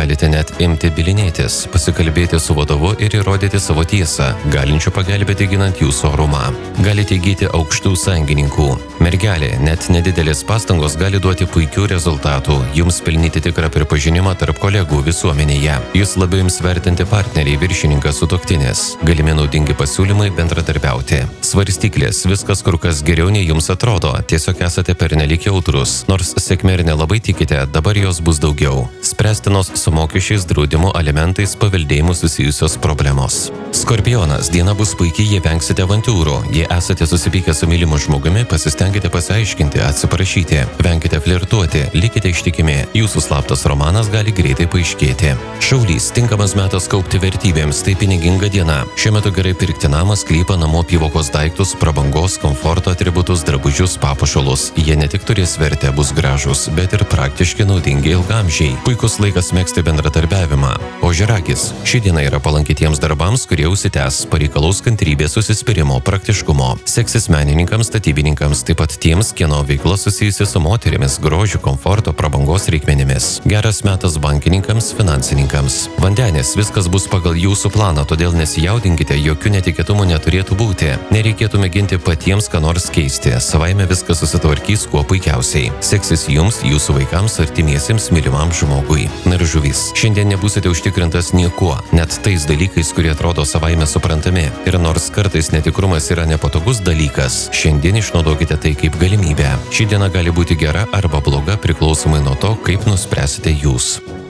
galite net imti bylinėtis, pasikalbėti su vadovu ir įrodyti savo tiesą, galinčių pagelbėti ginant jūsų orumą. Galite įgyti aukštų sąjungininkų. Mergelė, net nedidelės pastangos gali duoti puikių rezultatų, jums pelnyti tikrą pripažinimą tarp kolegų visuomenėje. Jūs labiau jums vertinti partneriai, viršininkas, sutuoktinis. Galimi naudingi pasiūlymai bendradarbiauti. Svarstyklės, viskas kur kas geriau nei jums atrodo, tiesiog esate pernelyg jautrus. Nors sėkmė ir nelabai tikite, dabar jos bus daugiau. Spręstinos su mokesčiais, draudimu, alimentais, paveldėjimu susijusios problemos. Skorpionas, diena bus puikiai, jei vengsite avantiūrų. Jei esate susipykę su mylimu žmogumi, pasistengite pasiaiškinti, atsiprašyti. Venkite flirtuoti, likite ištikimi. Jūsų slaptas romanas gali greitai paaiškėti. Šaulys, tinkamas metas kaupti vertybėms, tai piniginga diena. Šiuo metu gerai pirkti namą, sklypą, namų apyvokos daiktus, prabangos, komforto atributus, drabužius, papuošalus. Jie ne tik turės vertę, bus gražus, bet ir praktiškai naudingi ilgamžiai. Puikus laikas megzti bendradarbiavimą. Ožiaragis, ši diena yra palanki tiems darbams, kurie užsitęs, pareikalaus kantrybės, užsispyrimo, praktiškumo. Seksis menininkams, statybininkams, taip pat tiems, kieno veikla susijusi su moterimis, grožiu, komforto, prabangos reikmenimis. Geras metas bankininkams, finansininkams. Vandenis, viskas bus pagal jūsų planą, todėl nesijaudinkite, jokių netikėtumų neturėtų būti. Nereikėtų mėginti patiems ką nors keisti, savaime viskas susitvarkys kuo puikiausiai. Seksis jums, jūsų vaikams, artimiesiems, mylimam žmogui. Na ir žuvys, šiandien nebūsite užtikrintas niekuo, net tais dalykais, kurie atrodo savaime suprantami. Ir nors kartais netikrumas yra nepatogus dalykas, šiandien išnaudokite tai kaip galimybę. Ši diena gali būti gera arba bloga priklausomai nuo to, kaip nuspręsite jūs.